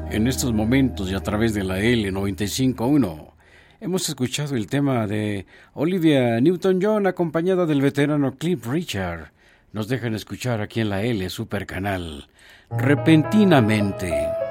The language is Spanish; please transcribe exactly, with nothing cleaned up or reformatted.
En estos momentos y a través de la L noventa y cinco punto uno hemos escuchado el tema de Olivia Newton-John acompañada del veterano Cliff Richard. Nos dejan escuchar aquí en la L Super Canal, Repentinamente.